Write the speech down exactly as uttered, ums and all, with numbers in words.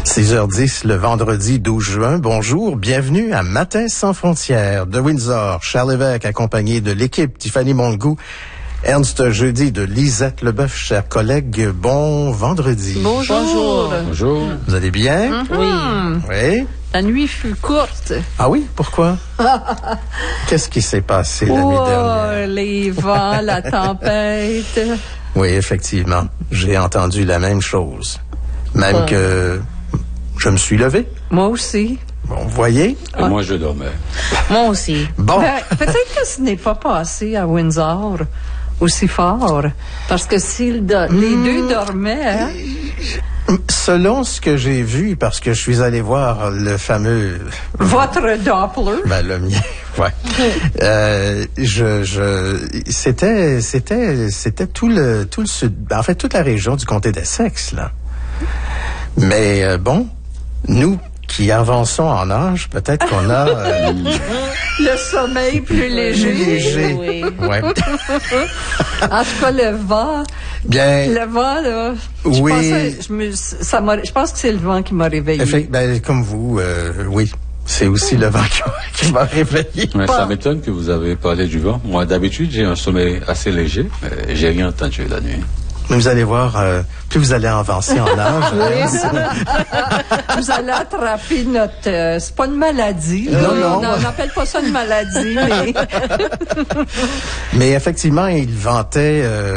six heures dix le vendredi douze juin. Bonjour, bienvenue à Matin sans frontières de Windsor. Charles Lévesque accompagné de l'équipe Tiffany Mongout, Ernst Jeudi de Lisette Leboeuf. Chers collègues, bon vendredi. Bonjour. Bonjour. Bonjour. Vous allez bien? Mm-hmm. Oui. Oui. La nuit fut courte. Ah oui? Pourquoi? Qu'est-ce qui s'est passé la oh, nuit dernière? Les vents, la tempête. Oui, effectivement. J'ai entendu la même chose. Même ouais. que je me suis levé. Moi aussi. Bon, vous voyez? Et moi, je dormais. Moi aussi. Bon. Ben, peut-être que ce n'est pas passé à Windsor aussi fort. Parce que si do- mmh. les deux dormaient... Hein? Selon ce que j'ai vu, parce que je suis allé voir le fameux... Votre Doppler. Ben, le mien, ouais. euh, je, je, c'était, c'était, c'était tout le, tout le sud, en fait, toute la région du comté d'Essex, là. Mais, euh, bon, nous qui avançons en âge, peut-être qu'on a... Euh, le sommeil plus léger. Plus léger, oui. Ouais. En tout cas, le vent... Bien, le vent, là, je oui. Pensais, je, me, ça m'a, je pense que c'est le vent qui m'a réveillé. Effect, ben, comme vous, euh, oui. C'est aussi le vent qui, qui m'a réveillé. Mais ça m'étonne que vous avez parlé du vent. Moi, d'habitude, j'ai un sommeil assez léger, mais j'ai rien entendu la nuit. Mais vous allez voir, euh, plus vous allez avancer en âge. Vous allez attraper notre... Euh, c'est pas une maladie. Non, non. On n'appelle pas ça une maladie, mais... mais effectivement, il vantait... Euh,